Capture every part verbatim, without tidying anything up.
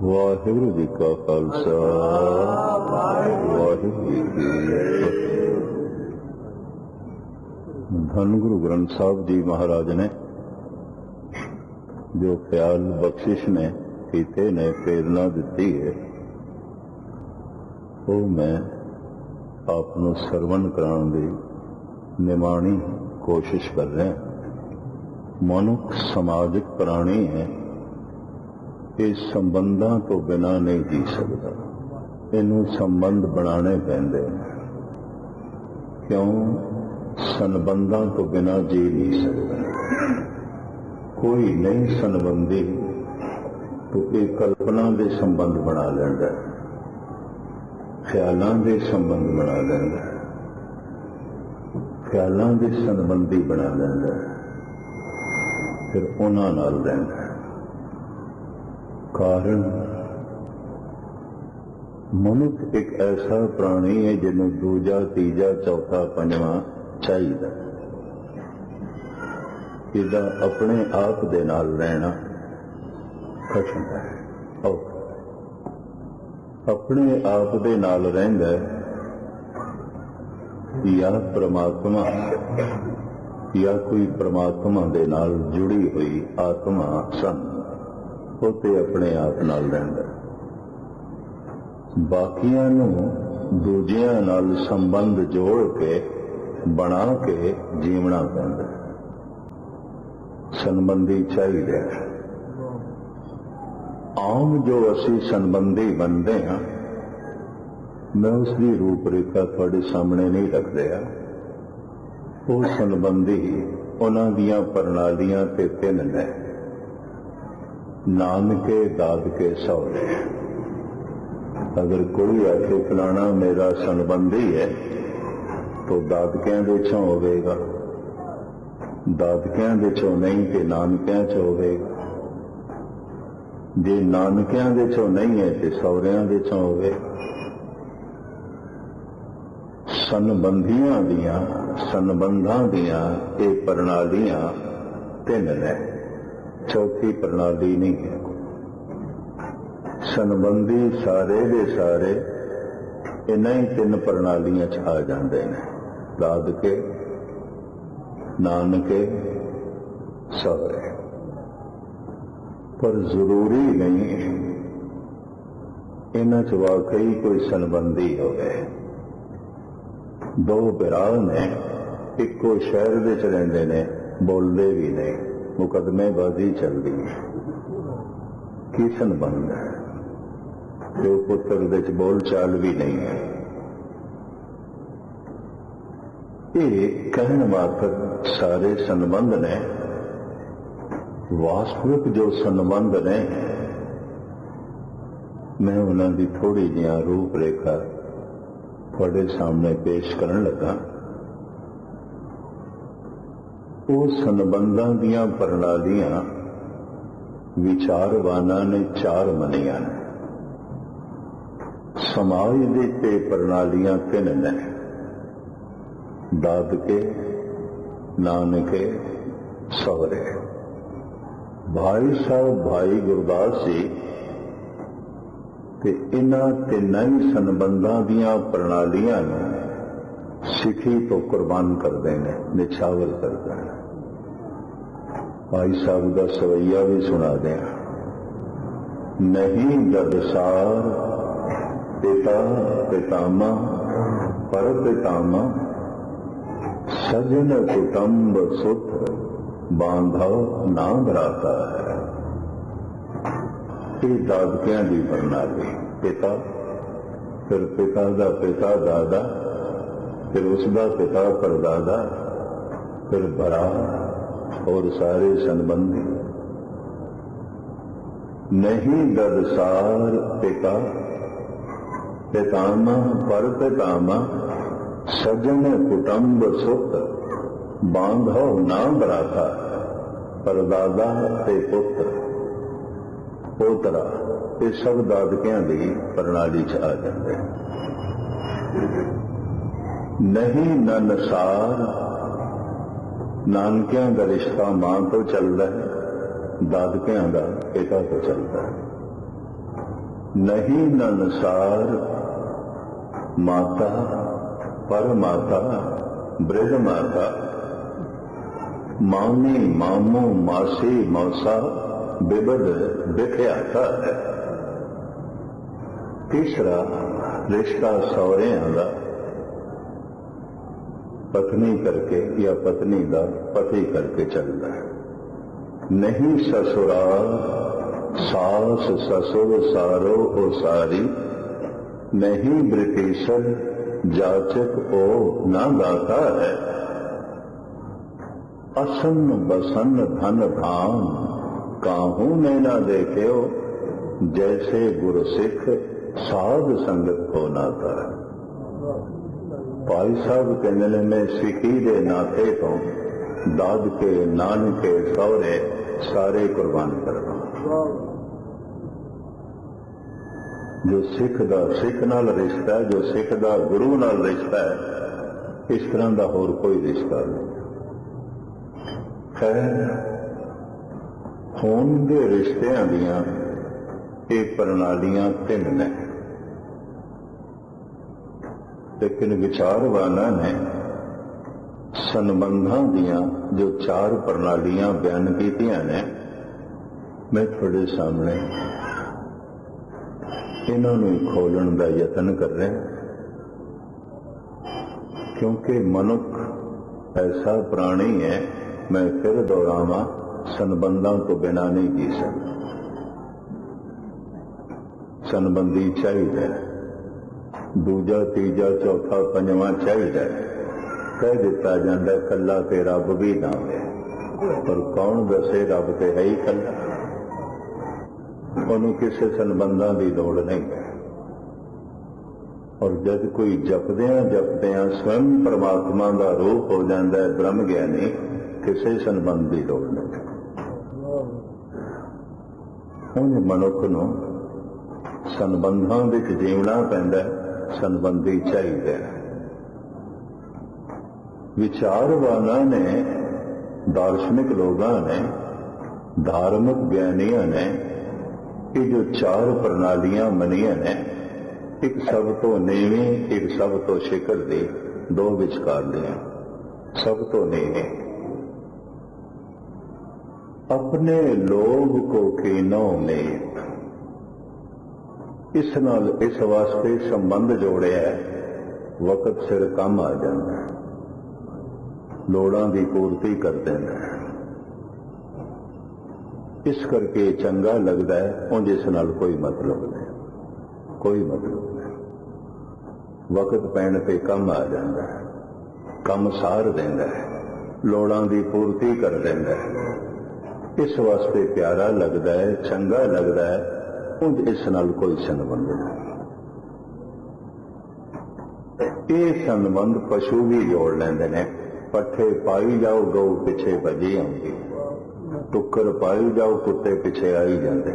ਵਾਹਿਗੁਰੂ ਜੀ ਕਾ ਖਾਲਸਾ ਵਾਹਿਗੁਰੂ ਜੀ ਕੀ ਫਤਿਹ। ਧੰਨ ਗੁਰੂ ਗ੍ਰੰਥ ਸਾਹਿਬ ਜੀ ਮਹਾਰਾਜ ਨੇ ਜੋ ਖਿਆਲ ਬਖਸ਼ਿਸ਼ ਨੇ ਕੀਤੇ ਨੇ, ਪ੍ਰੇਰਨਾ ਦਿੱਤੀ ਹੈ, ਉਹ ਮੈਂ ਆਪ ਨੂੰ ਸਰਵਣ ਕਰਾਉਣ ਦੀ ਨਿਮਾਣੀ ਕੋਸ਼ਿਸ਼ ਕਰ ਰਿਹਾ। ਮਨੁੱਖ ਸਮਾਜਿਕ ਪ੍ਰਾਣੀ ਹੈ, ਇਹ ਸੰਬੰਧਾਂ ਤੋਂ ਬਿਨਾਂ ਨਹੀਂ ਜੀ ਸਕਦਾ। ਇਹਨੂੰ ਸੰਬੰਧ ਬਣਾਉਣੇ ਪੈਂਦੇ ਨੇ। ਕਿਉਂ? ਸੰਬੰਧਾਂ ਤੋਂ ਬਿਨਾਂ ਜੀ ਨਹੀਂ ਸਕਦਾ। ਕੋਈ ਨਹੀਂ ਸੰਬੰਧੀ ਤਾਂ ਇਹ ਕਲਪਨਾ ਦੇ ਸੰਬੰਧ ਬਣਾ ਲੈਂਦਾ, ਖਿਆਲਾਂ ਦੇ ਸੰਬੰਧ ਬਣਾ ਲੈਂਦਾ, ਖਿਆਲਾਂ ਦੇ ਸੰਬੰਧੀ ਬਣਾ ਲੈਂਦਾ, ਫਿਰ ਉਹਨਾਂ ਨਾਲ ਰਹਿੰਦਾ। ਕਾਰਨ ਮਨੁੱਖ ਇੱਕ ਐਸਾ ਪ੍ਰਾਣੀ ਹੈ ਜਿਹਨੂੰ ਦੂਜਾ, ਤੀਜਾ, ਚੌਥਾ, ਪੰਜਵਾਂ ਚਾਹੀਦਾ। ਇਹਦਾ ਆਪਣੇ ਆਪ ਦੇ ਨਾਲ ਰਹਿਣਾ ਕਠਿਨ ਹੈ। ਆਪਣੇ ਆਪ ਦੇ ਨਾਲ ਰਹਿੰਦਾ ਜਾਂ ਪ੍ਰਮਾਤਮਾ ਜਾਂ ਕੋਈ ਪ੍ਰਮਾਤਮਾ ਦੇ ਨਾਲ ਜੁੜੀ ਹੋਈ ਆਤਮਾ ਸਨ, ਉਹ ਤੇ ਆਪਣੇ ਆਪ ਨਾਲ ਰਹਿੰਦਾ। ਬਾਕੀਆਂ ਨੂੰ ਦੂਜਿਆਂ ਨਾਲ ਸੰਬੰਧ ਜੋੜ ਕੇ ਬਣਾ ਕੇ ਜੀਵਣਾ ਪੈਂਦਾ। ਸੰਬੰਧੀ ਚਾਹੀਦਾ। ਆਮ ਜੋ ਅਸੀਂ ਸੰਬੰਧੀ ਬਣਦੇ ਹਾਂ, ਮੈਂ ਉਸ ਦੀ ਰੂਪ ਰੇਖਾ ਤੁਹਾਡੇ ਸਾਹਮਣੇ ਨਹੀਂ ਰੱਖ ਰਿਹਾ। ਉਹ ਸੰਬੰਧੀ ਉਹਨਾਂ ਦੀਆਂ ਪ੍ਰਣਾਲੀਆਂ ਤੇ ਤਿੰਨ ਨੇ: ਨਾਨਕੇ, ਦਾਦਕੇ, ਸਹੁਰੇ। ਅਗਰ ਕੋਈ ਆਖੇ ਫਲਾਣਾ ਮੇਰਾ ਸੰਬੰਧੀ ਹੈ ਤਾਂ ਦਾਦਕਿਆਂ ਦੇ ਚੋਂ ਹੋਵੇਗਾ, ਦਾਦਕਿਆਂ ਦੇ ਚੋਂ ਨਹੀਂ ਤੇ ਨਾਨਕਿਆਂ ਚ ਹੋਵੇਗਾ, ਜੇ ਨਾਨਕਿਆਂ ਦੇ ਚੋਂ ਨਹੀਂ ਹੈ ਤੇ ਸਹੁਰਿਆਂ ਦੇ ਚੋਂ ਹੋਵੇਗਾ। ਸੰਬੰਧੀਆਂ ਦੀਆਂ, ਸੰਬੰਧਾਂ ਦੀਆਂ ਇਹ ਪ੍ਰਣਾਲੀਆਂ ਤਿੰਨ ਨੇ, ਚੌਥੀ ਪ੍ਰਣਾਲੀ ਨਹੀਂ ਹੈ। ਸੰਬੰਧੀ ਸਾਰੇ ਦੇ ਸਾਰੇ ਇਹਨਾਂ ਹੀ ਤਿੰਨ ਪ੍ਰਣਾਲੀਆਂ ਚ ਆ ਜਾਂਦੇ ਨੇ: ਦਾਦਕੇ, ਨਾਨਕੇ, ਸਹੁਰੇ। ਪਰ ਜ਼ਰੂਰੀ ਨਹੀਂ ਇਹਨਾਂ ਚ ਵਾਕਈ ਕੋਈ ਸੰਬੰਧੀ ਹੋਵੇ। ਦੋ ਭਰਾ ਨੇ, ਇੱਕੋ ਸ਼ਹਿਰ ਵਿੱਚ ਰਹਿੰਦੇ ਨੇ, ਬੋਲਦੇ ਵੀ ਨਹੀਂ, ਮੁਕੱਦਮੇਬਾਜ਼ੀ ਚੱਲਦੀ ਹੈ। ਕੀ ਸੰਬੰਧ ਹੈ? ਪਿਓ ਪੁੱਤਰ ਵਿੱਚ ਬੋਲ ਚਾਲ ਵੀ ਨਹੀਂ ਹੈ। ਇਹ ਕਹਿਣ ਮਾਤਰ ਸਾਰੇ ਸੰਬੰਧ ਨੇ। ਵਾਸਤਵਿਕ ਜੋ ਸੰਬੰਧ ਨੇ, ਮੈਂ ਉਹਨਾਂ ਦੀ ਥੋੜੀ ਜਿਹੀ ਰੂਪ ਰੇਖਾ ਤੁਹਾਡੇ ਸਾਹਮਣੇ ਪੇਸ਼ ਕਰਨ ਲੱਗਾ। ਉਹ ਸੰਬੰਧਾਂ ਦੀਆਂ ਪ੍ਰਣਾਲੀਆਂ ਵਿਚਾਰਵਾਨਾਂ ਨੇ ਚਾਰ ਮੰਨੀਆਂ ਨੇ। ਸਮਾਜ ਦੇ ਤੇ ਪ੍ਰਣਾਲੀਆਂ ਤਿੰਨ ਨੇ: ਦਾਦਕੇ, ਨਾਨਕੇ, ਸਹੁਰੇ। ਭਾਈ ਸਾਹਿਬ ਭਾਈ ਗੁਰਦਾਸ ਜੀ ਤੇ ਇਹਨਾਂ ਤਿੰਨਾਂ ਹੀ ਸੰਬੰਧਾਂ ਦੀਆਂ ਪ੍ਰਣਾਲੀਆਂ ਨੂੰ ਸਿੱਖੀ ਤੋਂ ਕੁਰਬਾਨ ਕਰਦੇ ਨੇ, ਨਿਛਾਵਰ ਕਰਦੇ ਨੇ। ਭਾਈ ਸਾਹਿਬ ਦਾ ਸਵਈਆ ਵੀ ਸੁਣਾ ਦਿਆਂ: ਨਹੀਂ ਜਦਸਾਰ ਪਿਤਾ ਪਿਤਾਮਾ ਪਰ ਪਿਤਾਮਾ, ਸਜਨ ਕੁਟੰਬ ਸੁਤ ਬਾਂਧਵ ਨਾ ਭਰਾਤਾ ਹੈ। ਇਹ ਦਾਦਕਿਆਂ ਦੀ ਪ੍ਰਣਾਲੀ। ਪਿਤਾ, ਫਿਰ ਪਿਤਾ ਦਾ ਪਿਤਾ ਦਾਦਾ, ਫਿਰ ਉਸ ਦਾ ਪਿਤਾ ਪਰਦਾਦਾ, ਫਿਰ ਭਰਾ और सारे संबंधी। नहीं ददसार पिता पितामा पर पितामा, सजन कुटुंब सुत बांधव ना भराता, परदादा ते पुत्र पोतरा। ये सब दादकियां दी प्रणाली च आ जाते। नहीं ननसार, नानकियां का रिश्ता मां तो चलता है, दादकियां का पिता तो चलता है। नहीं ननसार माता पर माता बृहद माता मामी मामू मासी मौसा बिबद बिख्याता है। तीसरा रिश्ता सौहरियां दा पत्नी करके या पत्नी का पति करके चलता है। नहीं ससुराल सास ससुर सारो ओ सारी, नहीं ब्रिटिशर जाचक ओ ना दाता है। असन बसन धन धाम काहू ने ना देखे हो, जैसे गुरु सिख साध संगत को नाता है। भाई साहब कहने ने मैं सिखी दे नाते तो दाद के नानके सौरे सारे कुर्बान करना। जो सिख दा सिख नाल रिश्ता है, जो सिख दा गुरु नाल रिश्ता है, इस तरह का होर कोई रिश्ता नहीं। खैर खून के रिश्तियां दियां ये प्रणालियां तीन ने, लेकिन विचारवाना ने संबंधां दियां जो चार प्रणालियां बयान कीतियां ने, मैं थोड़े सामने इन्होंने खोलने का यत्न कर रहा, क्योंकि मनुख ऐसा प्राणी है, मैं फिर दोहरावां, संबंधों तो बिना नहीं जी सकता। संबंधी चाहिए, दूजा तीजा चौथा पंजवां चाहिए। कह दिता जाता कला ते रब भी ना है, पर कौन दसे रब ते है ही कला, उन्होंने किसी संबंधों की दौड़ नहीं है। और जब कोई जपद्या जपद्या स्वयं परमात्मा का रूप हो जाता है ब्रह्म ज्ञानी, किसी संबंध की दौड़ नहीं। उन मनुख नूं संबंधों विच जीवना पैंदा, संबंधी चाहिए। विचारवाना ने, दार्शनिक लोगों ने, धार्मिक ज्ञानियों ने ये जो चार प्रणालियां मनिया ने, एक सब तो नीवी एक सब तो शिखर दी, दो विचकार दियां। सब तो नीवी अपने लोभ को कीनो में, इस नाल इस वास्ते संबंध जोड़िया है, वक्त सिर कम आ जाता है, लोड़ां की पूर्ति कर देना है। इस करके चंगा लगता है, उंज इस नाल कोई मतलब नहीं, कोई मतलब नहीं। वक्त पैण पे कम आ जाता है, कम सार देता है, लोड़ां की पूर्ति कर देता है, इस वास्ते प्यारा लगता है, चंगा लगता है, उंज इस नाल कोई संबंध नहीं। ये संबंध पशु भी जोड़ लेंदे ने, पट्ठे पाई जाओ गऊ पिछे भजी आउंदी, टुक्कर पाई जाओ कुत्ते पिछे आई जाते।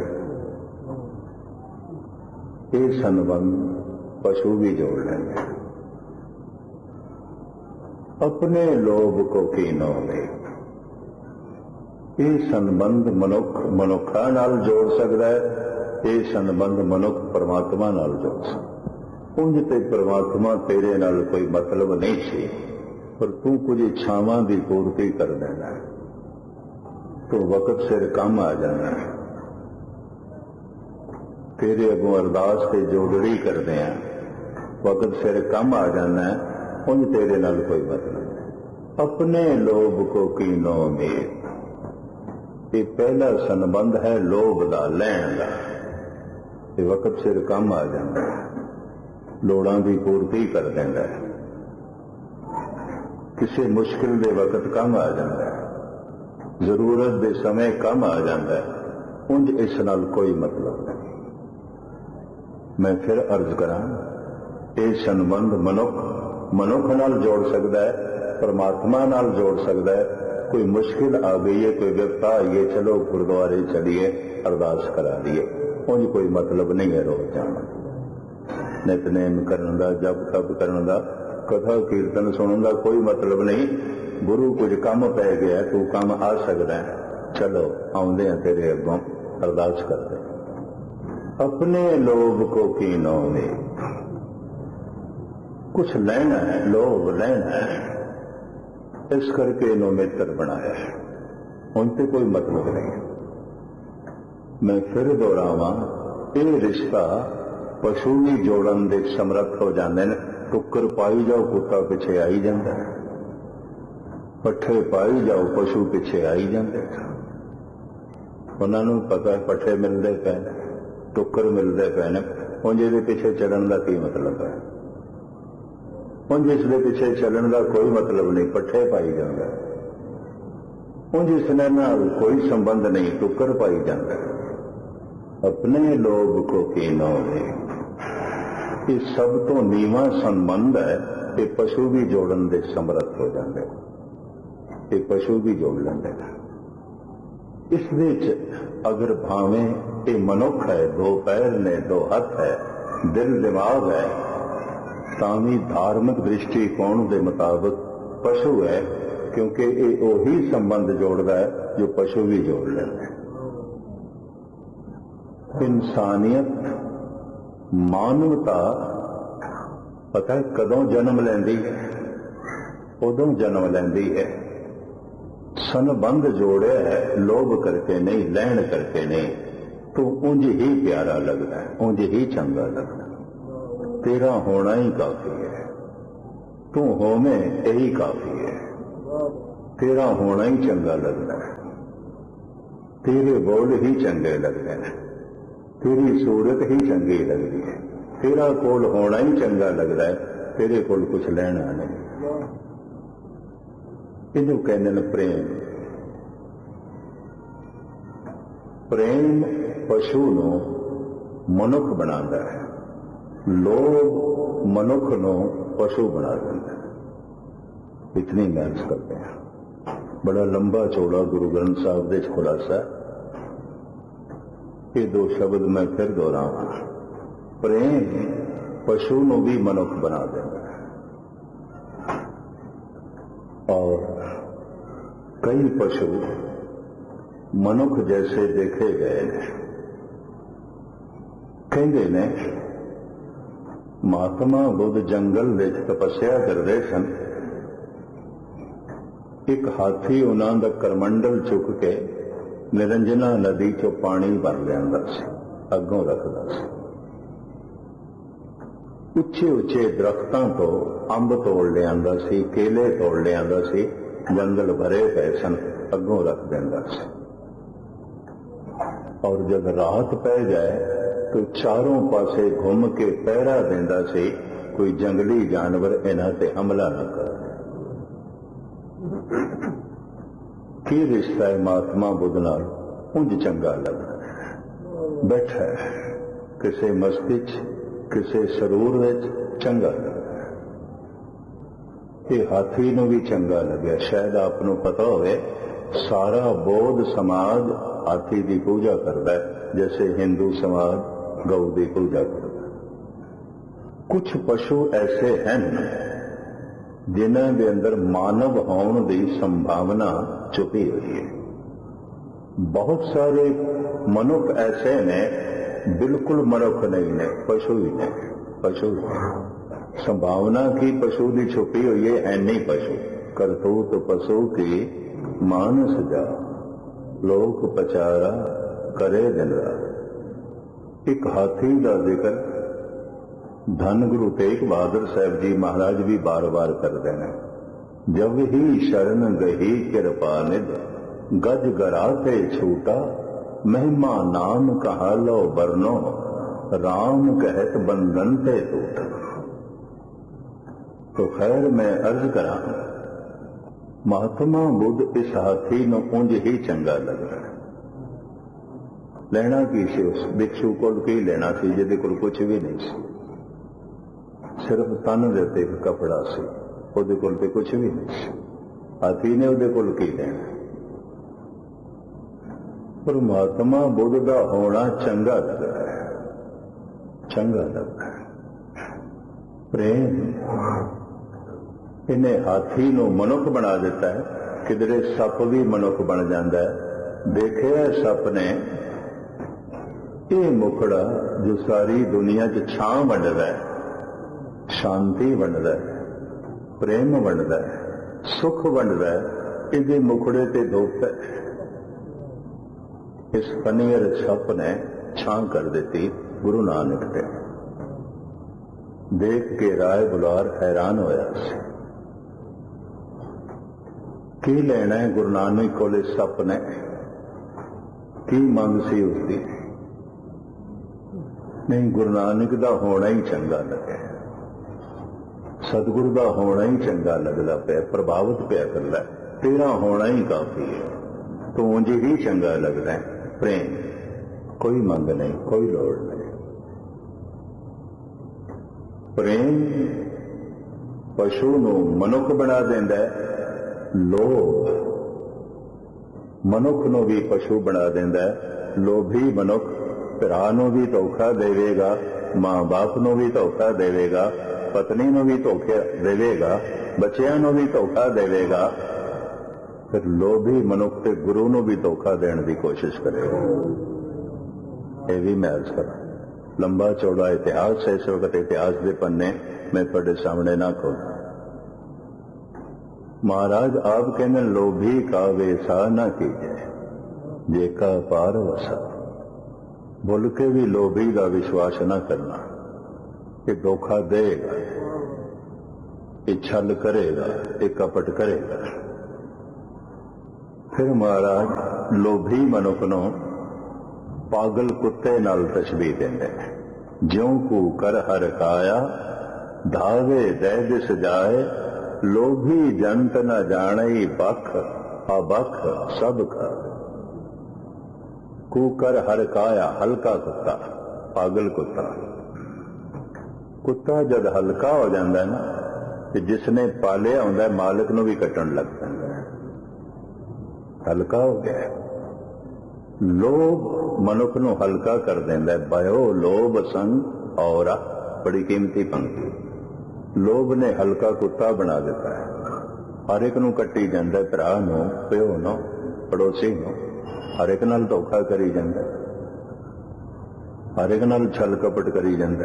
ये संबंध पशु भी जोड़ लेंगे। अपने लोभ को कीनो में, ये संबंध मनुख मनुखा नाल जोड़ सकता है, ये संबंध मनुख परमात्मा नाल जोड़ सकता। उंज ते परमात्मा तेरे नाल कोई मतलब नहीं सी, पर तू कुछ इच्छावां की पूर्ति कर देना है, तो वक्त सिर कम आ जाना है। तेरे अगों अरदास से जोड़ड़ी करते हैं, वक्त सिर कम आ जाना है, उन तेरे नाल कोई मतलब नहीं। अपने लोभ को कीनो में, ये पहला संबंध है लोभ का, लैण का। ये वक्त सिर कम आ जाता है, लोड़ां की पूर्ति कर देता है, किसी मुश्किल के वक्त कम आ जाता है, जरूरत के समय कम आ जाता है, उंज इस नाल कोई मतलब नहीं। मैं फिर अर्ज करा, ये संबंध मनुख मनुख नाल जोड़ सकता है, परमात्मा नाल जोड़ सकता है। कोई मुश्किल आ गई है, कोई विपता आई है, चलो गुरुद्वारे चलिए अरदास करा दिए, उंज कोई मतलब नहीं है रोज जाना, नितनेम करने का, जप तप करने का, कथा कीर्तन सुनने का कोई मतलब नहीं। गुरु कुछ काम पै गया, तू काम आ सकता है, चलो आउंदे हैं तेरे अगों अरदास करते। अपने लोभ को कीनो में, कुछ लेना है, लोभ लेना है, इस करके इन्हों मित्र बनाया है, उनसे कोई मतलब नहीं। मैं फिर दोहरावां, ये रिश्ता पशु भी जोड़न दे समर्थ हो जाते हैं। टुक्कर पाई जाओ, कुत्ता पिछे आई जाता है, पट्ठे पाई जाओ, पशु पिछे आई जाते। उन्होंने पता है पट्ठे मिलते पे, टुक्कर मिलते पे ने, उंज इहदे पिछे चलण का की मतलब है? उंज इसके पिछे चलण का कोई मतलब नहीं, पट्ठे पाई जाता। उंज इसने नाल कोई संबंध नहीं, टुक्कर पाई जाता। अपने लोभ को कीनो है, ये सब तो नीवा संबंध है। ये पशु भी जोड़न दे समर्थ हो जाते, ये पशु भी जोड़ लेंगे। इस विच अगर भावें ये मनुख है, दो पैर ने, दो हाथ है, दिल दिमाग है, तावी धार्मिक दृष्टिकोण के मुताबिक पशु है, क्योंकि ये वही संबंध जोड़ता है जो पशु भी जोड़ लेते हैं। इंसानियत, मानवता पता है कदों जन्म लेंदी है? उदों जन्म लेंदी है संबंध जोड़े है, लोभ करके नहीं, लैण करके नहीं, तो उंज ही प्यारा लगता है, उंज ही चंगा लगता है। तेरा होना ही काफी है, तू होवे यही काफी है, तेरा होना ही चंगा लगता है, तेरे बोल ही चंगे लगते हैं, तेरी सूरत ही चंगी लगती है, तेरा कोल होना ही चंगा लगता है, तेरे कोल कुछ लेना नहीं। इन्हू कहते हैं प्रेम। प्रेम पशु नू मनुख बनाता है, लोभ मनुख नू पशु बना देता है। इतनी बहस करते हैं, बड़ा लंबा चौड़ा गुरु ग्रंथ साहब दे खुलासा। ये दो शब्द मैं फिर दोहरावां, प्रेम पशु नू भी मनुख बना देता है। और कई पशु मनुख जैसे देखे गए ने। कहते ने महात्मा बुद्ध जंगल में तपस्या करते सन, एक हाथी उन्हों का करमंडल चुक के निरंजना नदी चो पानी भर लिया सी, अगों रखता सी। उच्चे उच्चे दरख्तों तो अंब तोड़ लिया सी, केले तोड़ लिया सी, जंगल भरे पे सन, अगों रख देंदा सी। और जब रात पै जाए तो चारों पासे घूम के पहरा देंदा सी, कोई जंगली जानवर इन्हां ते हमला न करे। की रिश्ता है महात्मा बुद्ध नाल? उंज चंगा लगदा बैठा है किसे मस्ती च, किसे सरूर विच, चंगा लगदा। ये हाथी नूं भी चंगा लग्या। शायद आपनूं पता होवे सारा बौद्ध समाज हाथी की पूजा करता है, जैसे हिंदू समाज गौ की पूजा करता है। कुछ पशु ऐसे हैं जिन्हां दे अंदर मानव होने की संभावना छुपी हुई है। बहुत सारे मनुख ऐसे ने बिल्कुल मनुख नहीं ने, पशु ही ने, पशु संभावना की पशु की छुपी हुई है, है नहीं पशु। करतूत पशु की मानस जा, लोक पचारा करे दिन रात। एक हाथी का जिक्र धन गुरु तेग बहादुर साहब जी महाराज भी बार बार करते हैं। जब ही शरण गही कृपा निध, गज गराते छूटा, महिमा नाम कहा लो बरनो, राम कहत बंधन ते टूटा। तो खैर मैं अर्ज करा, महात्मा बुद्ध इस हाथी नूं उंज ही चंगा लग रहा है। लेना की सी उस भिक्षु कोल की लेना सी जिहदे कोल कुछ भी नहीं सी, सिर्फ तन दे ते एक कपड़ा सी, उहदे कोल ते कुछ भी नहीं सी। हाथी ने उहदे कोल की लेना? पर महात्मा बुद्ध का होना चंगा लग रहा है, चंगा लग रहा है। प्रेम इन्हें हाथी नूं मनुख बना देता है। किधरे सप भी मनुख बन जाता है। देखे सप ने ਇਹ ਮੁਖੜਾ ਜੋ ਸਾਰੀ ਦੁਨੀਆ 'ਚ ਛਾਂ ਵੰਡਦਾ ਹੈ, ਸ਼ਾਂਤੀ ਵੰਡਦਾ ਹੈ, ਪ੍ਰੇਮ ਵੰਡਦਾ ਹੈ, ਸੁਖ ਵੰਡਦਾ ਹੈ, ਇਹਦੇ ਮੁਖੜੇ ਤੇ ਧੁੱਪ ਹੈ। ਇਸ ਪਨੀਰ ਛੱਪ ਨੇ ਛਾਂ ਕਰ ਦਿੱਤੀ ਗੁਰੂ ਨਾਨਕ ਤੇ। ਦੇਖ ਕੇ ਰਾਏ ਬੁਲਾਰ ਹੈਰਾਨ ਹੋਇਆ ਸੀ। ਕੀ ਲੈਣਾ ਹੈ ਗੁਰੂ ਨਾਨਕ ਕੋਲੇ ਸੱਪ ਨੇ? ਕੀ ਮੰਗ ਸੀ ਉਸਦੀ? ਨਹੀਂ, ਗੁਰੂ ਨਾਨਕ ਦਾ ਹੋਣਾ ਹੀ ਚੰਗਾ ਲੱਗਿਆ, ਸਤਿਗੁਰੂ ਦਾ ਹੋਣਾ ਹੀ ਚੰਗਾ ਲੱਗਦਾ ਪਿਆ, ਪ੍ਰਭਾਵਿਤ ਪਿਆ ਕਰਦਾ। ਤੇਰਾ ਹੋਣਾ ਹੀ ਕਾਫੀ ਹੈ, ਤੂੰ ਉਂਝ ਹੀ ਚੰਗਾ ਲੱਗਦਾ ਹੈ। ਪ੍ਰੇਮ, ਕੋਈ ਮੰਗ ਨਹੀਂ, ਕੋਈ ਲੋੜ ਨਹੀਂ। ਪ੍ਰੇਮ ਪਸ਼ੂ ਨੂੰ ਮਨੁੱਖ ਬਣਾ ਦਿੰਦਾ ਹੈ, ਲੋਭ ਮਨੁੱਖ ਨੂੰ ਵੀ ਪਸ਼ੂ ਬਣਾ ਦਿੰਦਾ ਹੈ। ਲੋਭੀ ਮਨੁੱਖ ਭਰਾ ਨੂੰ ਵੀ ਧੋਖਾ ਦੇਵੇਗਾ, ਮਾਂ ਬਾਪ ਨੂੰ ਵੀ ਧੋਖਾ ਦੇਵੇਗਾ, ਪਤਨੀ ਨੂੰ ਵੀ ਧੋਖਾ ਦੇਵੇਗਾ, ਬੱਚਿਆਂ ਨੂੰ ਵੀ ਧੋਖਾ ਦੇਵੇਗਾ। ਫਿਰ ਲੋਭੀ ਮਨੁੱਖ ਤੇ ਗੁਰੂ ਨੂੰ ਵੀ ਧੋਖਾ ਦੇਣ ਦੀ ਕੋਸ਼ਿਸ਼ ਕਰੇਗਾ। ਇਹ ਵੀ ਮੈਂ ਅਰਜ਼ ਕਰਾਂ, ਲੰਬਾ ਚੌੜਾ ਇਤਿਹਾਸ ਹੈ। ਇਸ ਵਕਤ ਇਤਿਹਾਸ ਦੇ ਪੰਨੇ ਮੈਂ ਤੁਹਾਡੇ ਸਾਹਮਣੇ ਨਾ ਖੋਲ੍ਹਾਂ। ਮਹਾਰਾਜ ਆਪ ਕਹਿੰਦੇ, ਲੋਭੀ ਕਾ ਵੇਸਾ ਨਾ ਕੀਜੈ, ਜੇ ਕਾ ਪਾਰ ਵਸਾ। ਭੁੱਲ ਕੇ ਵੀ ਲੋਭੀ ਦਾ ਵਿਸ਼ਵਾਸ ਨਾ ਕਰਨਾ। ਇਹ ਧੋਖਾ ਦੇਗਾ, ਇਹ ਛਲ ਕਰੇਗਾ, ਇਹ ਕਪਟ ਕਰੇਗਾ। ਫਿਰ ਮਹਾਰਾਜ ਲੋਭੀ ਮਨੁੱਖ ਨੂੰ ਪਾਗਲ ਕੁੱਤੇ ਨਾਲ ਤਸ਼ਬੀਹ ਦਿੰਦੇ ਨੇ। ਜਿਉਂ ਕੂ ਕਰ ਹਰ ਕਾਇਆ, ਧਾਵੇ ਦੈ ਦਿਸ ਜਾਏ, ਲੋਭੀ ਜੰਤ ਨ ਜਾਣਈ ਬਖ, ਅਬਖ ਸਭ ਕਾ। ਕੂਕਰ ਹਰ ਕਾਇਆ, ਹਲਕਾ ਕੁੱਤਾ, ਪਾਗਲ ਕੁੱਤਾ। ਕੁੱਤਾ ਜਦ ਹਲਕਾ ਹੋ ਜਾਂਦਾ ਨਾ, ਤੇ ਜਿਸਨੇ ਪਾਲਿਆ ਹੁੰਦਾ ਮਾਲਕ ਨੂੰ ਵੀ ਕੱਟਣ ਲੱਗ ਪੈਂਦਾ ਹੈ, ਹਲਕਾ ਹੋ ਗਿਆ। ਲੋਭ ਮਨੁੱਖ ਨੂੰ ਹਲਕਾ ਕਰ ਦਿੰਦਾ। ਬਇਓ ਲੋਭ ਸੰਗ ਔਰਾ, ਬੜੀ ਕੀਮਤੀ ਪੰਕਤੀ। ਲੋਭ ਨੇ ਹਲਕਾ ਕੁੱਤਾ ਬਣਾ ਦਿੱਤਾ ਹੈ। ਹਰ ਇੱਕ ਨੂੰ ਕੱਟੀ ਜਾਂਦਾ, ਭਰਾ ਨੂੰ, ਪਿਓ ਨੂੰ, ਪੜੋਸੀ ਨੂੰ, ਹਰ ਇੱਕ ਨਾਲ ਧੋਖਾ ਕਰੀ ਜਾਂਦਾ, ਹਰ ਇੱਕ ਨਾਲ ਛਲ ਕਪਟ ਕਰੀ ਜਾਂਦਾ।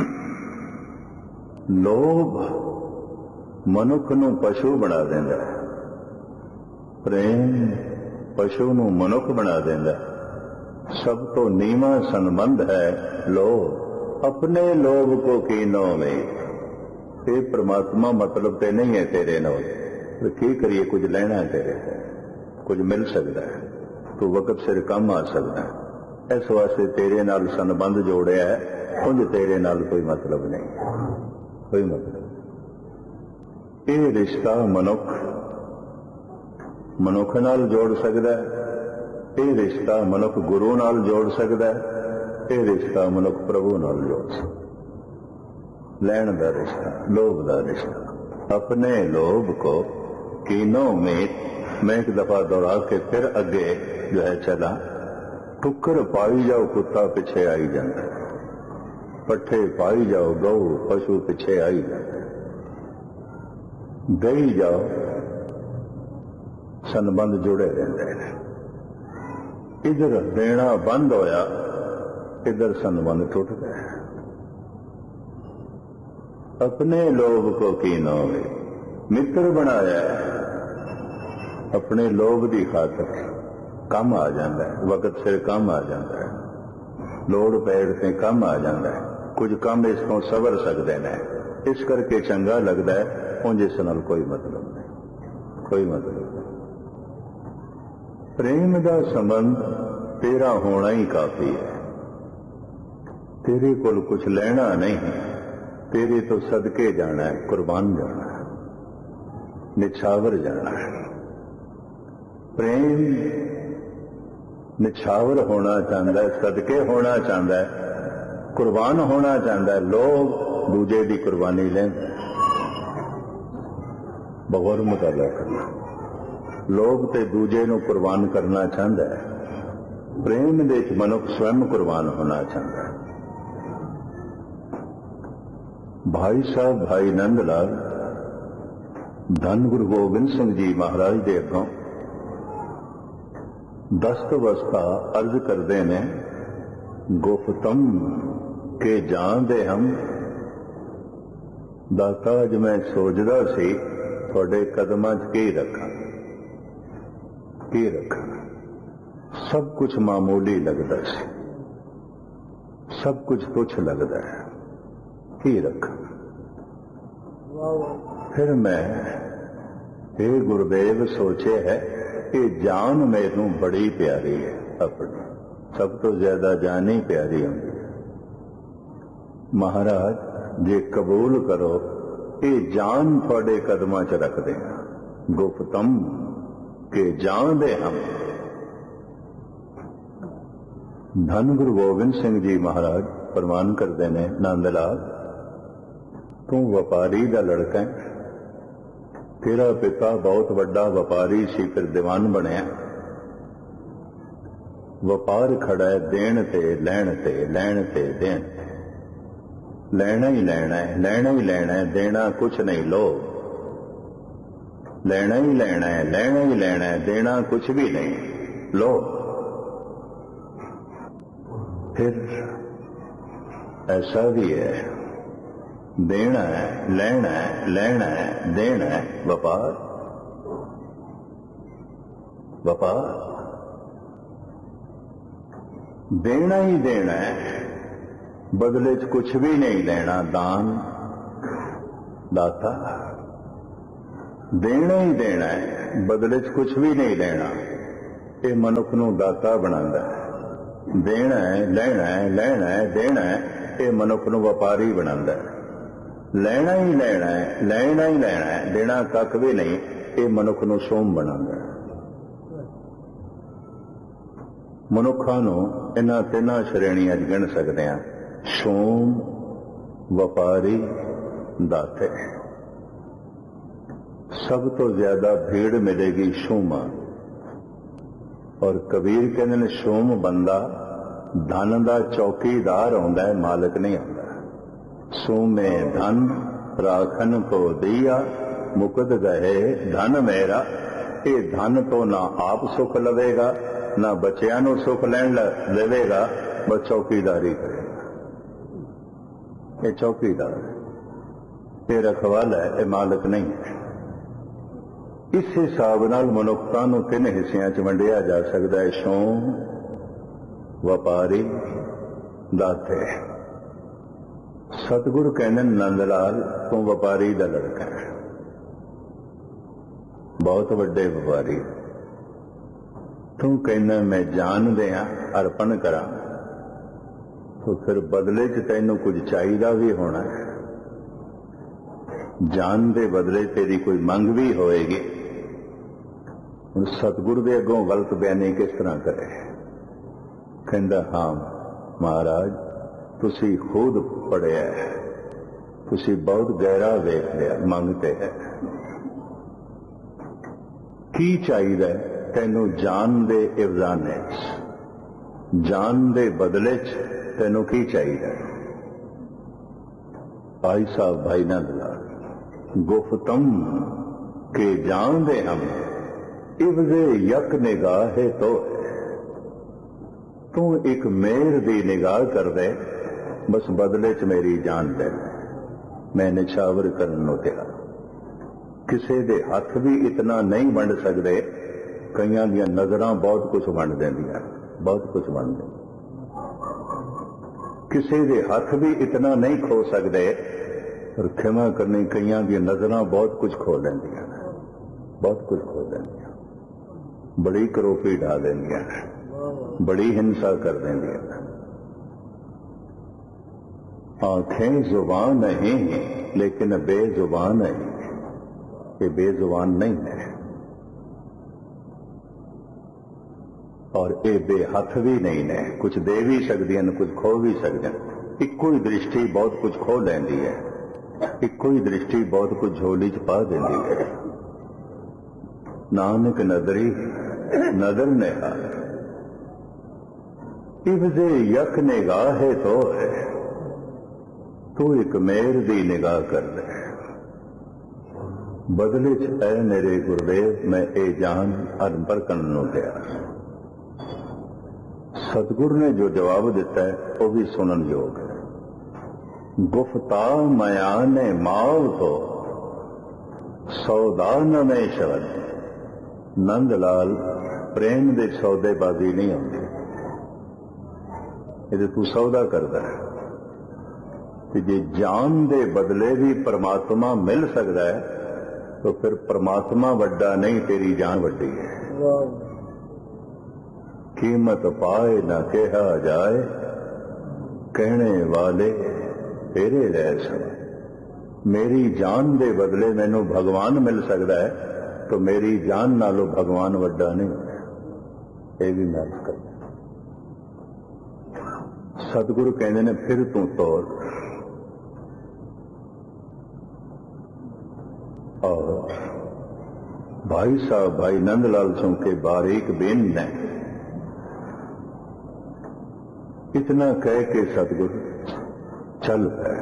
ਲੋਭ ਮਨੁੱਖ ਨੂੰ ਪਸ਼ੂ ਬਣਾ ਦਿੰਦਾ, ਪ੍ਰੇਮ ਪਸ਼ੂ ਨੂੰ ਮਨੁੱਖ ਬਣਾ ਦਿੰਦਾ। ਸਭ ਤੋਂ ਨੀਵਾਂ ਸੰਬੰਧ ਹੈ ਲੋਭ। ਆਪਣੇ ਲੋਭ ਕੋ ਕੀਨੋ ਮੇਂ, ਇਹ ਪ੍ਰਮਾਤਮਾ ਮਤਲਬ ਤੇ ਨਹੀਂ ਹੈ ਤੇਰੇ ਨਾਲ। ਕੀ ਕਰੀਏ, ਕੁਝ ਲੈਣਾ ਤੇਰੇ, ਕੁਝ ਮਿਲ ਸਕਦਾ ਹੈ, ਤੂੰ ਵਕਤ ਸਿਰ ਕੰਮ ਆ ਸਕਦਾ ਹੈ, ਇਸ ਵਾਸਤੇ ਤੇਰੇ ਨਾਲ ਸੰਬੰਧ ਜੋੜਿਆ ਹੈ। ਉਂਝ ਤੇਰੇ ਨਾਲ ਕੋਈ ਮਤਲਬ ਨਹੀਂ, ਕੋਈ ਮਤਲਬ। ਇਹ ਰਿਸ਼ਤਾ ਮਨੁੱਖ ਮਨੁੱਖ ਨਾਲ ਜੋੜ ਸਕਦਾ ਹੈ, ਇਹ ਰਿਸ਼ਤਾ ਮਨੁੱਖ ਗੁਰੂ ਨਾਲ ਜੋੜ ਸਕਦਾ ਹੈ, ਇਹ ਰਿਸ਼ਤਾ ਮਨੁੱਖ ਪ੍ਰਭੂ ਨਾਲ ਜੋੜ ਸਕਦਾ। ਲੈਣ ਦਾ ਰਿਸ਼ਤਾ, ਲੋਭ ਦਾ ਰਿਸ਼ਤਾ। ਆਪਣੇ ਲੋਭ ਕੋ ਕੀਨੋ ਮੇਂ, मैं एक दफा दोहरा के फिर अगे जो है चला। टुक्कर पाई जाओ, कुत्ता पिछे आई जाता, पट्ठे पाई जाओ, गऊ पशु पिछे आई जाता, गई जाओ, संबंध जुड़े रहते हैं। इधर देना बंद होया, इधर संबंध टूट गए। अपने लोभ को कीनो में मित्र बनाया, अपने लोभ की खातर काम आ जाता है, वक्त सिर काम आ जाता है, लोड़ पैड़ से काम आ जाता है, कुछ काम इसको सवर सकते हैं, इस करके चंगा लगता है। उंज इस नाल कोई मतलब नहीं, कोई मतलब नहीं। प्रेम का संबंध तेरा होना ही काफी है। तेरे कोल कुछ लेना नहीं, तेरे तो सदके जाना है, कुर्बान जाना है, निछावर जाना है। प्रेम निछावर होना चाहता है, सदके होना चाहता है, कुर्बान होना चाहता है। लोग दूजे की कुर्बानी लेंदा, बगौर मुताला करना। लोग ते दूजे नूं कुर्बान करना चाहता है। प्रेम दे विच मनुख स्वयं कुर्बान होना चाहता है। भाई साहब भाई नंद लाल धन गुरु गोबिंद सिंह जी महाराज दे अगों दस्त अवस्था अर्ज करते हैं ਗੁਫਤਮ ਕੇ ਜਾਣਦੇ ਹਮ। ਦਾਤਾ ਅੱਜ ਮੈਂ ਸੋਚਦਾ ਸੀ ਤੁਹਾਡੇ ਕਦਮਾਂ 'ਚ ਕੀ ਰੱਖਾਂ ਕੀ ਰੱਖਾਂ। ਸਭ ਕੁਝ ਮਾਮੂਲੀ ਲੱਗਦਾ ਸੀ, ਸਭ ਕੁਝ ਤੁੱਛ ਲੱਗਦਾ ਹੈ, ਕੀ ਰੱਖਾਂ। ਫਿਰ ਮੈਂ ਇਹ ਗੁਰਦੇਵ ਸੋਚਿਆ ਹੈ ਕਿ ਜਾਨ ਮੈਨੂੰ ਬੜੀ ਪਿਆਰੀ ਹੈ, ਆਪਣੀ ਸਭ ਤੋਂ ਜ਼ਿਆਦਾ ਜਾਨ ਹੀ ਪਿਆਰੀ ਹੁੰਦੀ ਹੈ। ਮਹਾਰਾਜ ਜੇ ਕਬੂਲ ਕਰੋ ਇਹ ਜਾਨ ਤੁਹਾਡੇ ਕਦਮਾਂ 'ਚ ਰੱਖਦੇ ਹਾਂ। ਗੁਫਤਮ ਕੇ ਜਾਣਦੇ ਹਮ। ਧੰਨ ਗੁਰੂ ਗੋਬਿੰਦ ਸਿੰਘ ਜੀ ਮਹਾਰਾਜ ਫਰਮਾਨ ਕਰਦੇ ਨੇ, ਨੰਦ ਲਾਲ ਤੂੰ ਵਪਾਰੀ ਦਾ ਲੜਕਾ ਹੈ, ਤੇਰਾ ਪਿਤਾ ਬਹੁਤ ਵੱਡਾ ਵਪਾਰੀ ਸੀ, ਫਿਰ ਦੀਵਾਨ ਬਣਿਆ। ਵਪਾਰ ਖੜਾ ਹੈ ਦੇਣ ਤੇ ਲੈਣ ਤੇ, ਲੈਣ ਤੇ ਦੇਣ। ਲੈਣਾ ਹੀ ਲੈਣਾ ਹੈ, ਲੈਣਾ ਹੀ ਲੈਣਾ ਹੈ, ਦੇਣਾ ਕੁਛ ਨਹੀਂ। ਲੋ ਲੈਣਾ ਹੀ ਲੈਣਾ ਹੈ, ਲੈਣਾ ਹੀ ਲੈਣਾ ਹੈ, ਦੇਣਾ ਕੁਛ ਵੀ ਨਹੀਂ। ਲੋ ਫਿਰ ऐसा भी है, देना है, लेना है, लेना है, देना है, व्यापार व्यापार देना ही देना है, बदले च कुछ भी नहीं लेना। दान दाता देना ही देना है, बदले च कुछ भी नहीं लेना। ये मनुख नूं दाता बनांदा है। देना है, लेना है, लेना है, देना है, ये मनुख नूं व्यापारी बनांदा है। लेना ही लेना है, लेना ही लेना है, देना कख भी नहीं, ये मनुख नूं सोम बनांदा है। मनुखा नूं इन्हां तिन्हां श्रेणियां च गिण सकदे हां, सोम, व्यापारी, दाते। सब तो ज्यादा भीड़ मिलेगी सोमा। और कबीर कहते ने सोम बंदा धन दा चौकीदार होंदा है, मालिक नहीं होंदा। सोमे धन राखन को दिया, मुकद गए धन मेरा। ये धन तो ना आप सुख लवेगा, ना बच्चियां नूं सुख लैण देवेगा, बस चौकीदारी करेगा। ये चौकीदार है, ये रखवाला है, ये मालिक नहीं है। इस हिसाब नाल मनुखता नूं तीन हिस्सियां च वंडिया जा सकदा है, सोम, व्यापारी, दाते। सतगुरु कहने नंद लाल तू व्यापारी दा लड़का है, बहुत वड्डे व्यापारी। तू कहना मैं जान दिया अर्पण करा, तो फिर बदले च तैनूं कुछ चाहिदा भी होना है। जान दे बदले तेरी कोई मंग भी होएगी। हुण सतगुरु दे अगों गलत बयानी किस तरह करे? कहंदा हाँ महाराज तुसी खुद पढ़िया है, तुसी बहुत गहरा वेख लिया, मंगते है की चाहिए तैनूं जान दे इवजाने च, जान दे बदले च तैनूं की चाहिए? भाई साहब भाई नंद लाल गुफ्तम के जानदे हम, इवजे यक निगाहे तो। तू एक मेर दी निगाह कर दे, बस बदले च मेरी जान दे। मैं निछावर करन नूं तैयार। किसे दे हथ भी इतना नहीं वंड सकते, कईयां दियां नजरां बहुत कुछ वंड देंदियां, बहुत कुछ वंड देंदियां। किसे दे हथ भी इतना नहीं खो सकते, और खिमा करनी कईयां दी नजरां बहुत कुछ खो लेंदियां, बहुत कुछ खो लेंदियां, बड़ी करोपी ढा देंदियां, बड़ी हिंसा कर देंदियां। आंखें जुबान नहीं लेकिन बेजुबान है, ये बेजुबान नहीं है, और ये बेहथ भी नहीं ने, कुछ दे भी सकदियां कुछ खो भी सकदियां। इक्को ही दृष्टि बहुत कुछ खो लैंदी है, इक्को ही दृष्टि बहुत कुछ झोली च पा देंदी है। नानक नदरी नदर नेहा, इवजे यक निगाहे तो है। तू एक मेर दी निगाह कर दे, बदले च ऐ मेरे गुरुदेव मैं ए जान अर्पण करन नूं तैयार। सतगुरु ने जो जवाब दिता है वो भी सुनन योग है। गुफ्ता मया ने माव तो सौदा नवे शब्द। नंद लाल प्रेम दे सौदेबाजी नहीं आती, ये तू सौदा करता है कि जे जान दे बदले भी परमात्मा मिल सकता है तो फिर परमात्मा वड्डा नहीं, तेरी जान वड्डी है। कीमत पाए ना कहा जाए, कहने वाले तेरे रह सवाए। मेरी जान दे बदले मैनू भगवान मिल सकता है तो मेरी जान नालों भगवान वड्डा नहीं। ये भी मैं कर सतगुरु कहते ने फिर तू तौर। और भाई साहब भाई नंदलाल चौंके बारीक बेन ने इतना कह के सतगुरु चल पाए।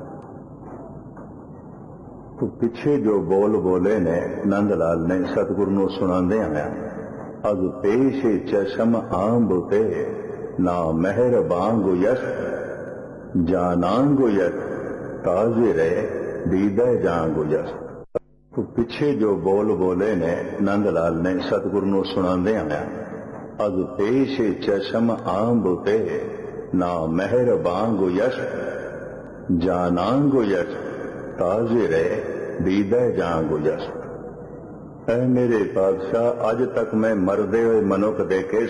तो पीछे जो बोल बोले ने नंदलाल ने सतगुरु नूं सुणांदे आया, अग पेश चशम आंब ते ना मेहर बांगु यश जानांगु यश ताजे रहे दीदा जांगु यश। तो पीछे जो बोल बोले ने नंदलाल ने सतगुरु नूं सुणांदे आया, अग पेश चशम आंब ते ना मेहर बांगु यश जानांगु यश ताजे रहे दीदा जांगु यश। ऐ मेरे पातशाह, अज तक मैं मरदे हुए मनुख देखे